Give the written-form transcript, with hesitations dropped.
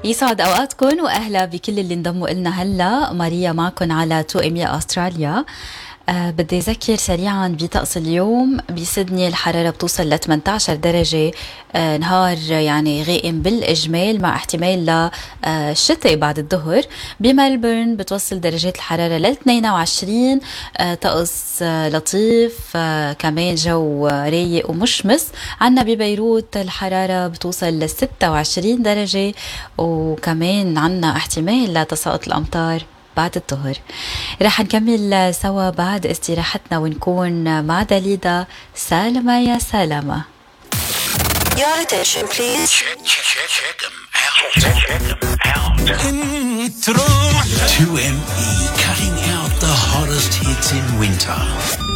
يسعد اوقاتكم واهلا بكل اللي انضموا لنا هلا. ماريا معكم على 2 ام استراليا. بدي أذكر سريعا بطقس اليوم. بسيدني الحرارة بتوصل ل 18 درجة، نهار يعني غائم بالإجمال مع احتمال للشتاء بعد الظهر. بملبورن بتوصل درجات الحرارة ل 22، طقس لطيف، كمان جو رايق ومشمس. عنا ببيروت الحرارة بتوصل ل 26 درجة، وكمان عنا احتمال لتساقط الأمطار بعد الظهر. رح نكمل سوا بعد استراحتنا ونكون مع داليدا. سلامة يا سلامة. Your attention please. Check 'em out. Intro 2ME, cutting out the hottest hits in winter.